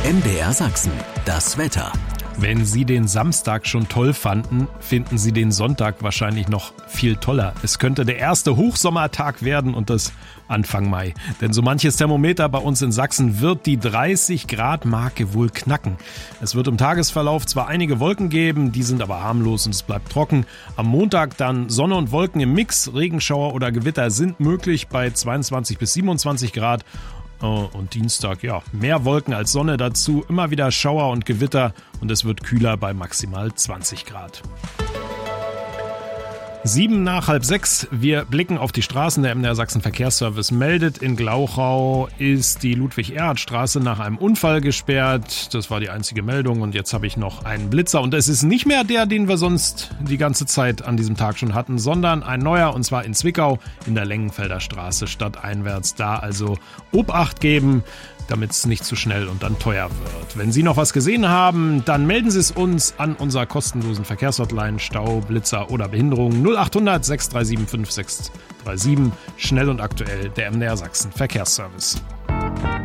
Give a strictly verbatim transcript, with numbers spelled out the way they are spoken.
M D R Sachsen, das Wetter. Wenn Sie den Samstag schon toll fanden, finden Sie den Sonntag wahrscheinlich noch viel toller. Es könnte der erste Hochsommertag werden und das Anfang Mai. Denn so manches Thermometer bei uns in Sachsen wird die dreißig Grad Marke wohl knacken. Es wird im Tagesverlauf zwar einige Wolken geben, die sind aber harmlos und es bleibt trocken. Am Montag dann Sonne und Wolken im Mix, Regenschauer oder Gewitter sind möglich bei zweiundzwanzig bis siebenundzwanzig Grad. Und Dienstag, ja, mehr Wolken als Sonne dazu, immer wieder Schauer und Gewitter und es wird kühler bei maximal zwanzig Grad. Sieben nach halb sechs. Wir blicken auf die Straßen. Der M D R Sachsen Verkehrsservice meldet, in Glauchau ist die Ludwig-Erhard-Straße nach einem Unfall gesperrt. Das war die einzige Meldung und jetzt habe ich noch einen Blitzer. Und es ist nicht mehr der, den wir sonst die ganze Zeit an diesem Tag schon hatten, sondern ein neuer und zwar in Zwickau in der Lengenfelder Straße stadteinwärts. Da also Obacht geben, damit es nicht zu schnell und dann teuer wird. Wenn Sie noch was gesehen haben, dann melden Sie es uns an unserer kostenlosen Verkehrshotline Stau, Blitzer oder Behinderung null acht hundert sechs drei sieben fünf sechs drei sieben. Schnell und aktuell der M D R Sachsen Verkehrsservice.